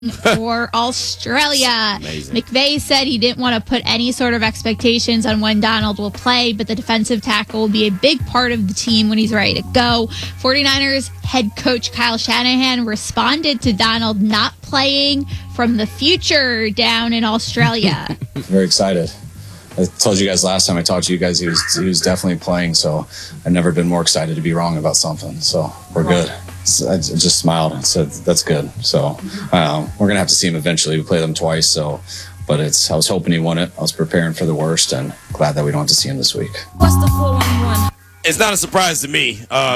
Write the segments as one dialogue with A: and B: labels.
A: for Australia. McVay said he didn't want to put any sort of expectations on when Donald will play, but the defensive tackle will be a big part of the team when he's ready to go. 49ers head coach Kyle Shanahan responded to Donald not playing from the future down in Australia.
B: Very excited. I told you guys last time I talked to you guys, he was definitely playing, so I've never been more excited to be wrong about something. So we're good. I just smiled and said, that's good. So we're going to have to see him eventually. We play them twice, but I was hoping he won it. I was preparing for the worst and glad that we don't have to see him this week.
C: What's the 411?
D: It's not a surprise to me.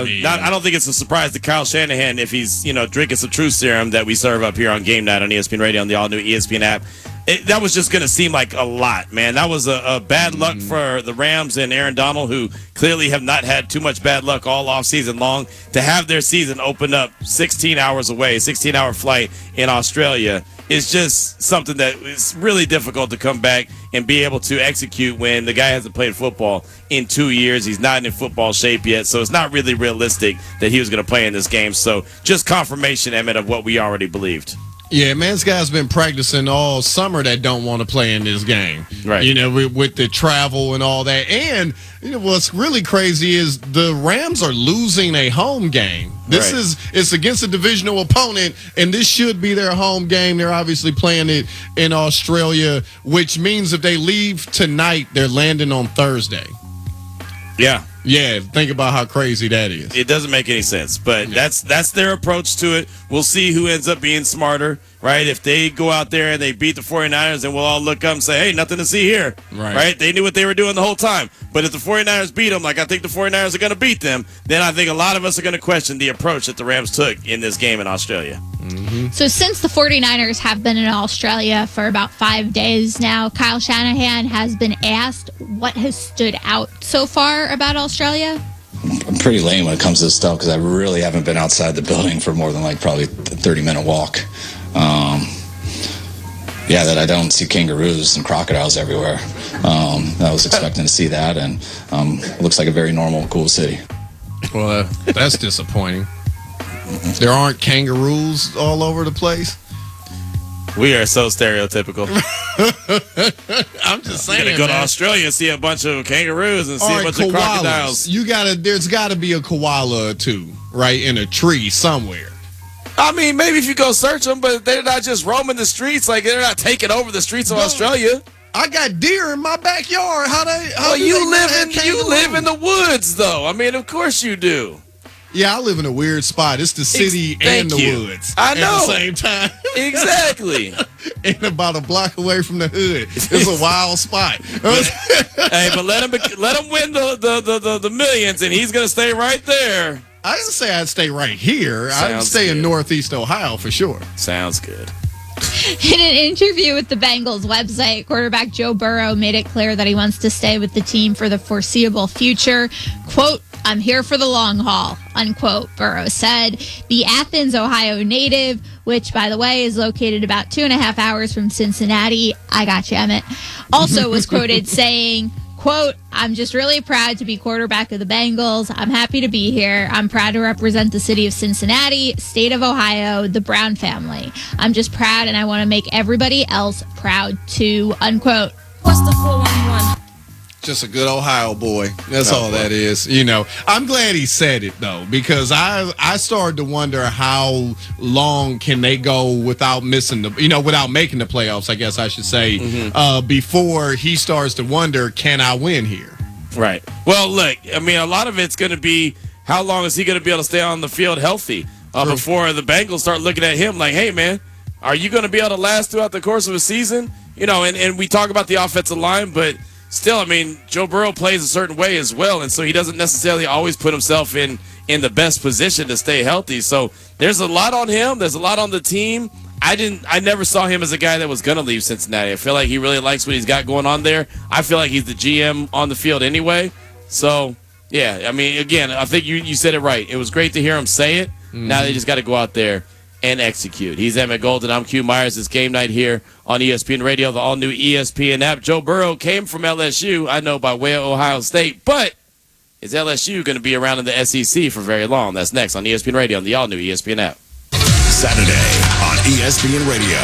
D: I don't think it's a surprise to Kyle Shanahan if he's drinking some Truth Serum that we serve up here on Game Night on ESPN Radio on the all-new ESPN app. That was just going to seem like a lot, man. That was a bad luck for the Rams and Aaron Donald, who clearly have not had too much bad luck all offseason long. To have their season open up 16 hours away, 16-hour flight in Australia, is just something that is really difficult to come back and be able to execute when the guy hasn't played football in 2 years. He's not in football shape yet, so it's not really realistic that he was going to play in this game. So just confirmation, Emmett, of what we already believed.
E: Yeah, man, this guy's been practicing all summer that don't want to play in this game.
D: Right.
E: With the travel and all that. And, what's really crazy is the Rams are losing a home game. It's against a divisional opponent, and this should be their home game. They're obviously playing it in Australia, which means if they leave tonight, they're landing on Thursday.
D: Yeah.
E: Yeah, think about how crazy that is.
D: It doesn't make any sense, but that's their approach to it. We'll see who ends up being smarter, right? If they go out there and they beat the 49ers, then we'll all look up and say, hey, nothing to see here, right? They knew what they were doing the whole time. But if the 49ers beat them, like I think the 49ers are going to beat them, then I think a lot of us are going to question the approach that the Rams took in this game in Australia.
E: Mm-hmm.
A: So since the 49ers have been in Australia for about 5 days now, Kyle Shanahan has been asked what has stood out so far about Australia.
B: I'm pretty lame when it comes to this stuff because I really haven't been outside the building for more than probably a 30-minute walk. That I don't see kangaroos and crocodiles everywhere. I was expecting to see that, and it looks like a very normal, cool city.
E: Well, that's disappointing. There aren't kangaroos all over the place.
D: We are so stereotypical.
E: I'm just saying.
D: You're gonna go to Australia and see a bunch of kangaroos and see a bunch of crocodiles.
E: There's gotta be a koala or two, right, in a tree somewhere.
D: I mean, maybe if you go search them, but they're not just roaming the streets. Like, they're not taking over the streets of Australia.
E: I got deer in my backyard.
D: You live in the woods, though. I mean, of course you do.
E: Yeah, I live in a weird spot. It's the city and the woods.
D: I know.
E: At the same time.
D: Exactly.
E: And about a block away from the hood. It's a wild spot.
D: Hey, but let him win the millions, and he's going to stay right there.
E: I didn't say I'd stay right here. I'd stay in Northeast Ohio for sure.
D: Sounds good.
A: In an interview with the Bengals website, quarterback Joe Burrow made it clear that he wants to stay with the team for the foreseeable future. Quote, I'm here for the long haul, unquote, Burrow said. The Athens, Ohio native, which, by the way, is located about 2.5 hours from Cincinnati. I got you, Emmett. Also was quoted saying, quote, I'm just really proud to be quarterback of the Bengals. I'm happy to be here. I'm proud to represent the city of Cincinnati, state of Ohio, the Brown family. I'm just proud, and I want to make everybody else proud too, unquote.
C: What's the 411?
E: Just a good Ohio boy. That's all that is. I'm glad he said it, though, because I started to wonder how long can they go without missing without making the playoffs, I guess I should say, before he starts to wonder, can I win here?
D: Right. Well, look, I mean, a lot of it's going to be how long is he going to be able to stay on the field healthy before the Bengals start looking at him like, hey, man, are you going to be able to last throughout the course of a season? And we talk about the offensive line, but still, I mean, Joe Burrow plays a certain way as well, and so he doesn't necessarily always put himself in the best position to stay healthy. So there's a lot on him. There's a lot on the team. I never saw him as a guy that was going to leave Cincinnati. I feel like he really likes what he's got going on there. I feel like he's the GM on the field anyway. So, yeah, I mean, again, I think you said it right. It was great to hear him say it. Now they just got to go out there and execute. He's Emmett Golden. I'm Q Myers. It's Game Night here on ESPN Radio, the all-new ESPN app. Joe Burrow came from LSU, I know, by way of Ohio State, but is LSU going to be around in the SEC for very long? That's next on ESPN Radio on the all-new ESPN app.
F: Saturday on ESPN Radio.